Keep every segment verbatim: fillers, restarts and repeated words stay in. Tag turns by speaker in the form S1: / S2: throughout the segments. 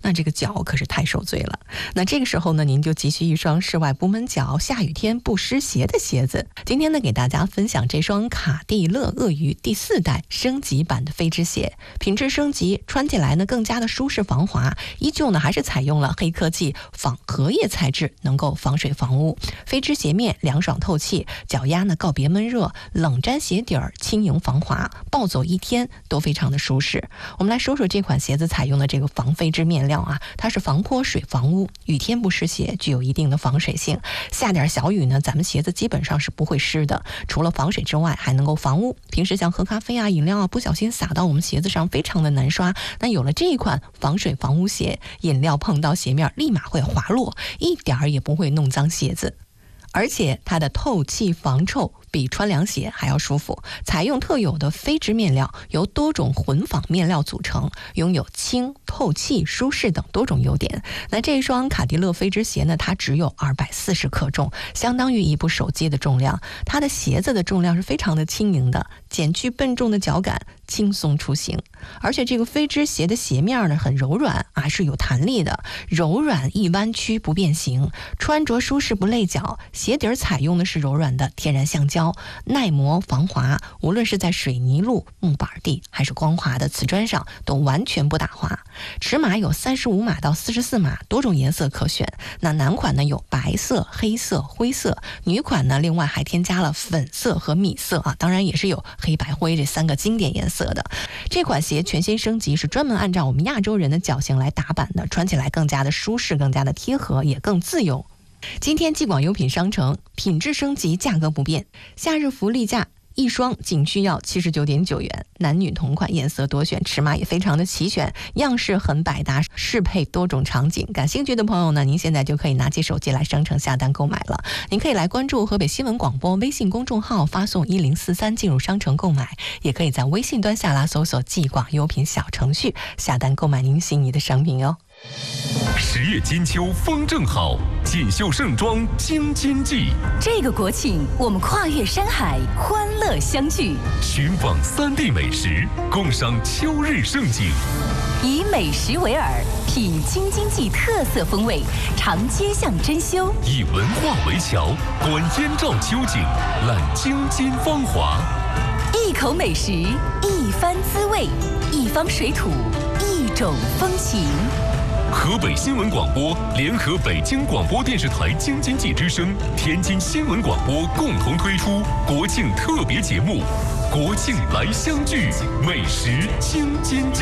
S1: 那这个脚可是太受罪了。那这个时候呢，您就急需一双室外不闷脚、下雨天不湿鞋的鞋子。今天呢，给大家分享这双卡地乐鳄鱼第四代升级版的飞织鞋，品质升级，穿起来呢更加的舒适防滑，依旧呢还是采用了黑科技仿荷叶材质，能够防水防污。飞织鞋面凉爽透气，脚丫呢告别闷热，冷粘鞋底儿轻盈防滑，暴走一天都非常的舒适。我们来说说这款鞋子采用的这个防飞织面料啊，它是防泼水防污，雨天不湿鞋，具有一定的防水性。下点小雨呢，咱们鞋子基本上是不会湿的，除了防水之外还能够防污。平时像喝咖啡啊饮料啊，不小心洒到我们鞋子上非常的难刷，那有了这一款防水防污鞋，饮料碰到鞋面立马会滑落，一点儿也不会弄脏鞋子。而且它的透气防臭比穿凉鞋还要舒服，采用特有的飞织面料，由多种混纺面料组成，拥有轻、透气、舒适等多种优点。那这双卡地乐飞织鞋呢，它只有二百四十克重，相当于一部手机的重量。它的鞋子的重量是非常的轻盈的，减去笨重的脚感，轻松出行。而且这个飞织鞋的鞋面呢很柔软啊，是有弹力的，柔软易弯曲不变形，穿着舒适不累脚。鞋底采用的是柔软的天然橡胶，耐磨防滑，无论是在水泥路、木板地还是光滑的瓷砖上都完全不打滑。尺码有三十五码到四十四码，多种颜色可选。那男款呢有白色、黑色、灰色，女款呢另外还添加了粉色和米色啊，当然也是有黑白灰这三个经典颜色的。这款鞋全新升级，是专门按照我们亚洲人的脚型来打版的，穿起来更加的舒适，更加的贴合，也更自由。今天继广优品商城品质升级，价格不变，夏日福利价一双仅需要七十九点九元，男女同款，颜色多选，尺码也非常的齐全，样式很百搭，适配多种场景。感兴趣的朋友呢，您现在就可以拿起手机来商城下单购买了。您可以来关注河北新闻广播微信公众号，发送一零四三进入商城购买，也可以在微信端下拉搜索继广优品小程序下单购买您心仪的商品哟。
S2: 十月金秋风正好，锦绣盛装京津冀。
S3: 这个国庆，我们跨越山海，欢乐相聚，
S2: 寻访三地美食，共赏秋日盛景。
S3: 以美食为饵，品京津冀特色风味，尝街巷珍馐；
S2: 以文化为桥，观燕赵秋景，览京津芳华。
S3: 一口美食，一番滋味，一方水土，一种风情。
S2: 河北新闻广播联合北京广播电视台京津冀之声、天津新闻广播共同推出国庆特别节目《国庆来相聚，美食京津冀》。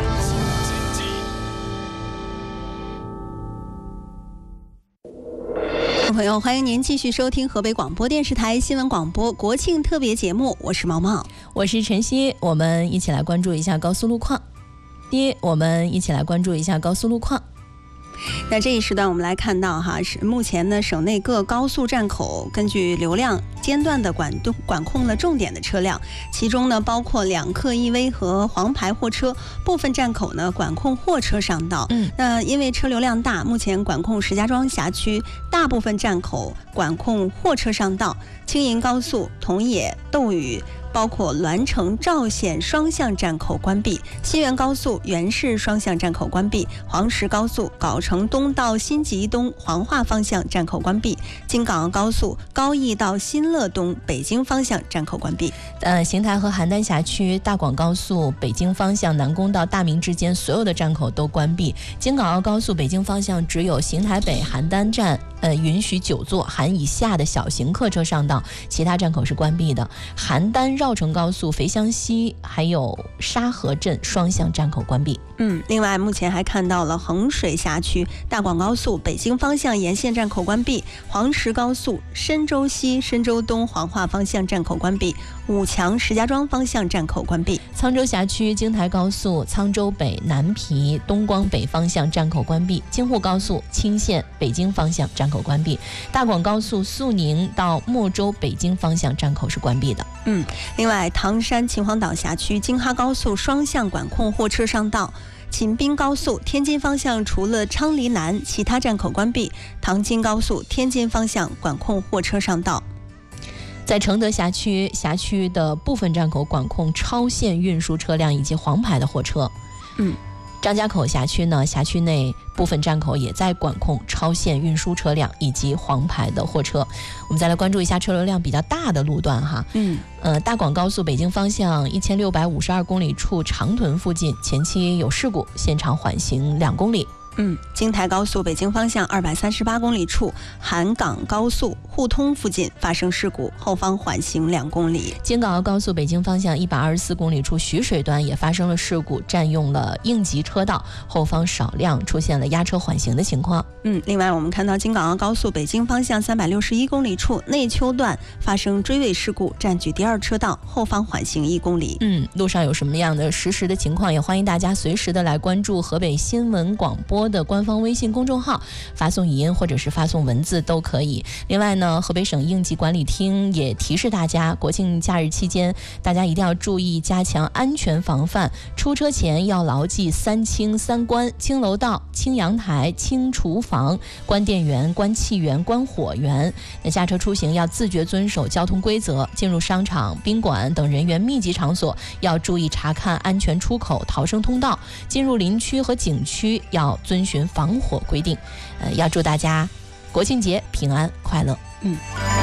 S4: 朋友，欢迎您继续收听河北广播电视台新闻广播国庆特别节目，我是毛毛，
S5: 我是晨曦，我们一起来关注一下高速路况。第一，我们一起来关注一下高速路况。
S4: 那这一时段我们来看到哈，是目前呢省内各高速站口根据流量间断的管管控了重点的车辆，其中呢包括两客 E V 和黄牌货车，部分站口呢管控货车上道。嗯，那因为车流量大，目前管控石家庄辖区大部分站口管控货车上道，青银高速、桐野、斗宇包括栾城、赵县双向站口关闭，西源高速原市双向站口关闭，黄石高速藁城东到新集东黄化方向站口关闭，京港澳高速高义到新乐东北京方向站口关闭。
S5: 呃，邢台和邯郸辖区大广高速北京方向南宫到大明之间所有的站口都关闭，京港澳高速北京方向只有邢台北邯郸站呃允许九座含以下的小型客车上道，其他站口是关闭的。邯郸绕城高速肥乡西还有沙河镇双向站口关闭。
S4: 嗯，另外目前还看到了衡水辖区大广高速北京方向沿线站口关闭，黄石高速深州西深州东黄化方向站口关闭，武强石家庄方向站口关闭。
S5: 沧州辖区京台高速沧州北南皮东光北方向站口关闭，京沪高速青县北京方向站口关闭，大广高速肃宁到莫州北京方向站口是关闭的。
S4: 嗯，另外唐山秦皇岛辖区京哈高速双向管控货车上道，秦滨高速天津方向除了昌黎南其他站口关闭，唐津高速天津方向管控货车上道。
S5: 在承德辖区辖区的部分站口管控超限运输车辆以及黄牌的货车。
S4: 嗯，
S5: 张家口辖区呢，辖区内部分站口也在管控超限运输车辆以及黄牌的货车。我们再来关注一下车流量比较大的路段哈，
S4: 嗯，
S5: 呃，大广高速北京方向一千六百五十二公里处长屯附近前期有事故，现场缓行两公里。
S4: 嗯，京台高速北京方向二百三十八公里处韩港高速互通附近发生事故，后方缓行两公里。
S5: 京港澳高速北京方向一百二十四公里处徐水段也发生了事故，占用了应急车道，后方少量出现了压车缓行的情况。
S4: 嗯，另外我们看到京港澳高速北京方向三百六十一公里处内丘段发生追尾事故，占据第二车道，后方缓行一公里。
S5: 嗯，路上有什么样的实时的情况，也欢迎大家随时的来关注河北新闻广播的官方微信公众号，发送语音或者是发送文字都可以。另外呢，河北省应急管理厅也提示大家，国庆假日期间大家一定要注意加强安全防范，出车前要牢记三清三关：清楼道、清阳台、清厨房，关电源、关气源、关火源。那驾车出行要自觉遵守交通规则，进入商场、宾馆等人员密集场所要注意查看安全出口、逃生通道，进入林区和景区要遵循防火规定。呃，要祝大家国庆节平安快乐。
S4: 嗯，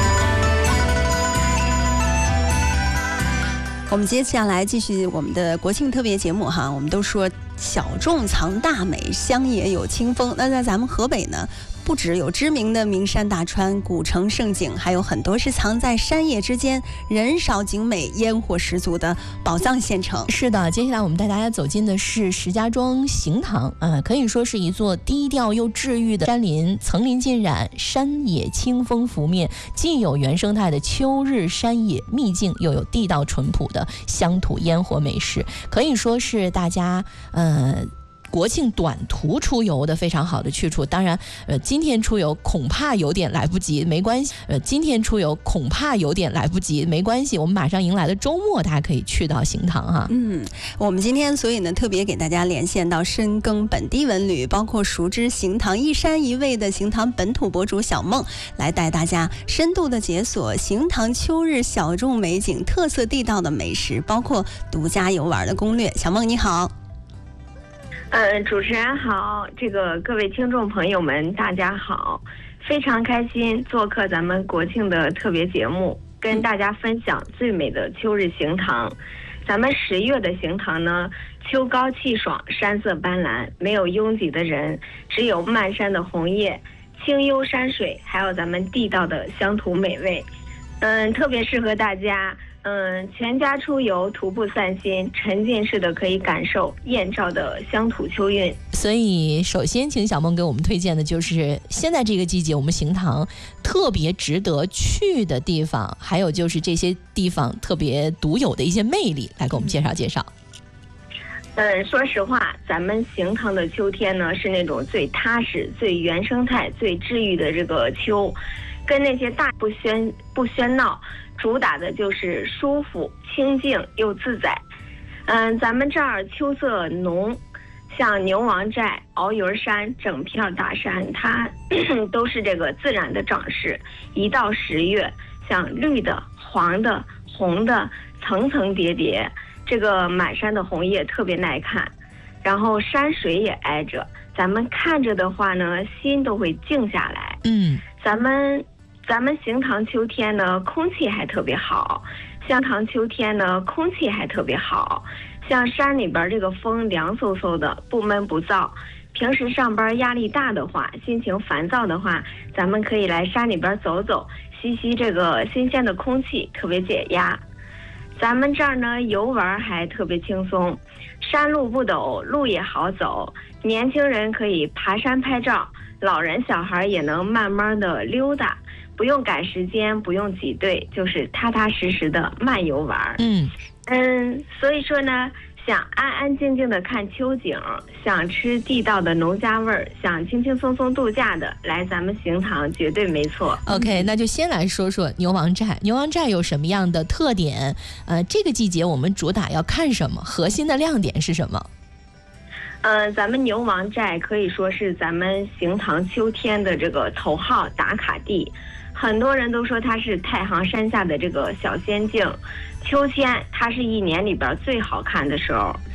S4: 我们接下来继续我们的国庆特别节目哈。我们都说小众藏大美，乡野有清风。那在咱们河北呢，不只有知名的名山大川、古城胜景，还有很多是藏在山野之间、人少景美、烟火十足的宝藏县城。
S5: 是的，接下来我们带大家走进的是石家庄行堂，呃，可以说是一座低调又治愈的山林，层林尽染，山野清风拂面，既有原生态的秋日山野秘境，又有地道淳朴的乡土烟火美食，可以说是大家呃国庆短途出游的非常好的去处。当然呃，今天出游恐怕有点来不及，没关系呃，今天出游恐怕有点来不及，没关系，我们马上迎来的周末大家可以去到行堂哈。
S4: 嗯，我们今天所以呢特别给大家连线到深耕本地文旅，包括熟知行堂一山一味的行堂本土博主小梦，来带大家深度的解锁行堂秋日小众美景、特色地道的美食，包括独家游玩的攻略。小梦你好。
S6: 嗯，主持人好，这个各位听众朋友们大家好，非常开心做客咱们国庆的特别节目，跟大家分享最美的秋日行堂。咱们十月的行堂呢，秋高气爽，山色斑斓，没有拥挤的人，只有漫山的红叶、清幽山水，还有咱们地道的乡土美味。嗯，特别适合大家嗯，全家出游徒步散心，沉浸式的可以感受燕赵的乡土秋韵。
S5: 所以首先请小梦给我们推荐的就是现在这个季节我们行堂特别值得去的地方，还有就是这些地方特别独有的一些魅力，来给我们介绍介绍。
S6: 嗯，说实话，咱们行堂的秋天呢，是那种最踏实、最原生态、最治愈的这个秋，跟那些大不喧不喧闹，主打的就是舒服、清静又自在。嗯，咱们这儿秋色浓，像牛王寨、鳌云山整片大山，它都是这个自然的长势。一到十月，像绿的、黄的、红的，层层叠叠，这个满山的红叶特别耐看。然后山水也挨着，咱们看着的话呢，心都会静下来。
S5: 嗯，
S6: 咱们咱们行堂秋天呢，空气还特别好。香堂秋天呢，空气还特别好，像山里边这个风凉飕飕的，不闷不燥。平时上班压力大的话，心情烦躁的话，咱们可以来山里边走走，吸吸这个新鲜的空气，特别解压。咱们这儿呢，游玩还特别轻松，山路不陡，路也好走，年轻人可以爬山拍照，老人小孩也能慢慢的溜达，不用赶时间，不用挤兑，就是踏踏实实的慢游玩。
S5: 嗯
S6: 嗯，所以说呢，想安安静静的看秋景，想吃地道的农家味儿，想轻轻松松度假的，来咱们行堂绝对没错。
S5: OK， 那就先来说说牛王寨。牛王寨有什么样的特点？呃，这个季节我们主打要看什么？核心的亮点是什么？
S6: 呃，咱们牛王寨可以说是咱们行堂秋天的这个头号打卡地，很多人都说它是太行山下的这个小仙境。秋天它是一年里边最好看的时候，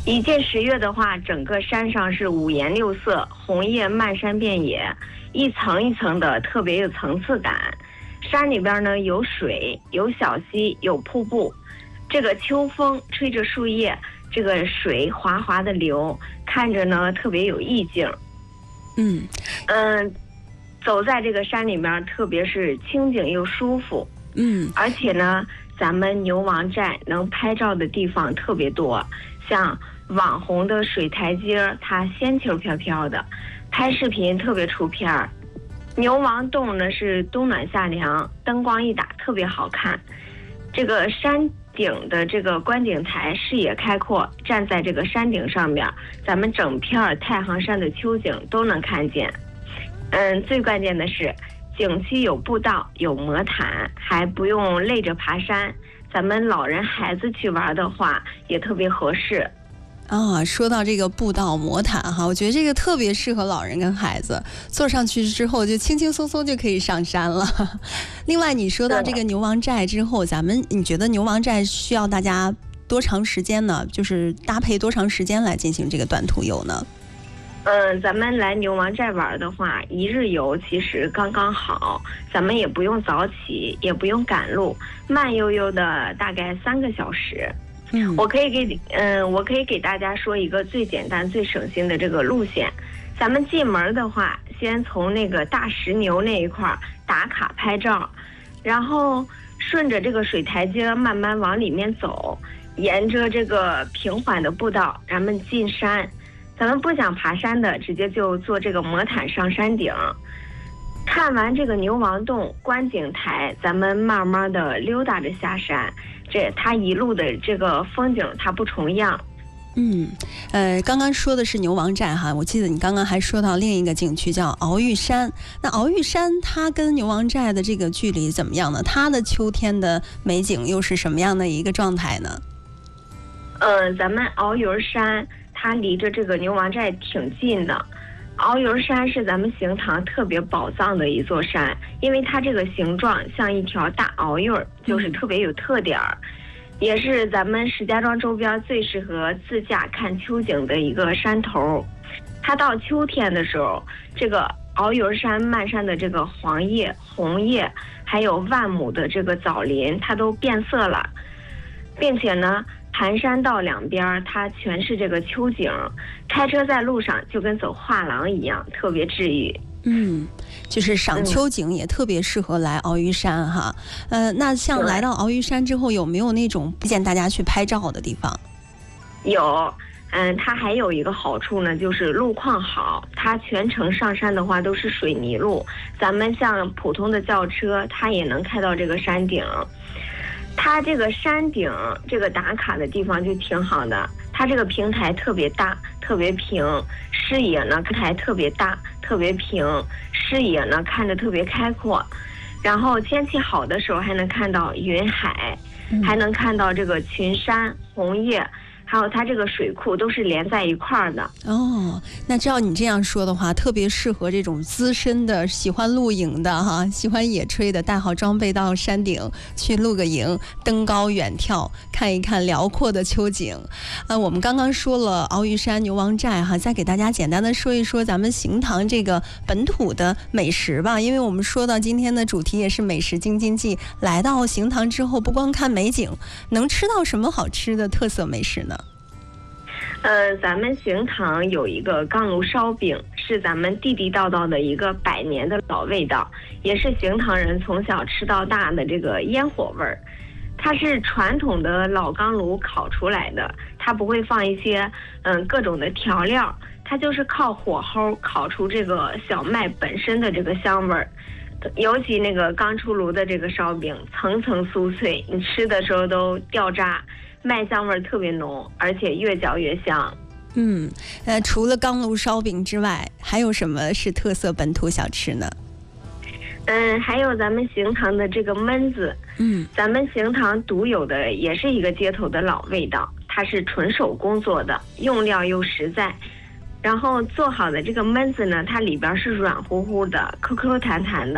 S6: 一进十月的话，整个山上是五颜六色，红叶漫山遍野，一层一层的，特别有层次感。山里边呢有水，有小溪，有瀑布。这个秋风吹着树叶，这个水滑滑的流，看着呢特别有意境。
S4: 嗯
S6: 嗯，走在这个山里面，特别是清静又舒服。
S4: 嗯，
S6: 而且呢，咱们牛王寨能拍照的地方特别多，像网红的水台阶，它仙球飘飘的，拍视频特别出片儿。牛王洞呢是冬暖夏凉，灯光一打特别好看。这个山顶的这个观景台视野开阔，站在这个山顶上面，咱们整片太行山的秋景都能看见。嗯，最关键的是景区有步道，有魔毯，还不用累着爬山。咱们老人孩子去玩的话也特别合适。
S4: 啊，说到这个步道魔毯哈，我觉得这个特别适合老人跟孩子，坐上去之后就轻轻松松就可以上山了。另外，你说到这个牛王寨之后，咱们你觉得牛王寨需要大家多长时间呢？就是搭配多长时间来进行这个短途游呢？
S6: 嗯，咱们来牛王寨玩的话，一日游其实刚刚好，咱们也不用早起，也不用赶路，慢悠悠的大概三个小时。
S4: 嗯，
S6: 我可以给嗯，我可以给大家说一个最简单、最省心的这个路线。咱们进门的话，先从那个大石牛那一块打卡拍照，然后顺着这个水台阶慢慢往里面走，沿着这个平缓的步道，咱们进山。咱们不想爬山的，直接就坐这个魔毯上山顶。看完这个牛王洞观景台，咱们慢慢的溜达着下山。这它一路的这个风景它不重样。
S4: 嗯，呃，刚刚说的是牛王寨哈，我记得你刚刚还说到另一个景区叫鳌玉山。那鳌玉山它跟牛王寨的这个距离怎么样呢？它的秋天的美景又是什么样的一个状态呢？
S6: 嗯，咱们鳌云山它离着这个牛王寨挺近的。鳌云山是咱们行堂特别宝藏的一座山，因为它这个形状像一条大鳌韵，就是特别有特点儿，也是咱们石家庄周边最适合自驾看秋景的一个山头。它到秋天的时候，这个鳌云山漫山的这个黄叶、红叶，还有万亩的这个枣林，它都变色了，并且呢，盘山道两边它全是这个秋景，开车在路上就跟走画廊一样，特别治愈。
S4: 嗯，就是赏秋景也特别适合来鳌玉山哈。呃，那像来到鳌玉山之后，有没有那种推荐大家去拍照的地方？
S6: 有，嗯，它还有一个好处呢，就是路况好，它全程上山的话都是水泥路，咱们像普通的轿车，它也能开到这个山顶。它这个山顶这个打卡的地方就挺好的，它这个平台特别大，特别平，视野呢平台特别大，特别平，视野呢看着特别开阔。然后天气好的时候还能看到云海，嗯、还能看到这个群山红叶，还有它这个水库都是连在一块儿的。
S4: 哦，那照你这样说的话，特别适合这种资深的喜欢露营的哈，喜欢野炊的，带好装备到山顶去露个营，登高远眺，看一看辽阔的秋景。呃，我们刚刚说了鳌玉山牛王寨哈，再给大家简单的说一说咱们行堂这个本土的美食吧，因为我们说到今天的主题也是美食京津冀。来到行堂之后，不光看美景，能吃到什么好吃的特色美食呢？
S6: 呃，咱们行堂有一个钢炉烧饼，是咱们地地道道的一个百年的老味道，也是行堂人从小吃到大的这个烟火味儿。它是传统的老钢炉烤出来的，它不会放一些嗯各种的调料，它就是靠火候烤出这个小麦本身的这个香味儿。尤其那个刚出炉的这个烧饼，层层酥脆，你吃的时候都掉渣。麦香味特别浓，而且越嚼越香。
S4: 嗯，呃，除了钢炉烧饼之外，还有什么是特色本土小吃呢？
S6: 嗯，还有咱们行堂的这个焖子。
S4: 嗯，
S6: 咱们行堂独有的，也是一个街头的老味道，它是纯手工做的，用料又实在。然后做好的这个焖子呢，它里边是软乎乎的，Q Q 弹弹的。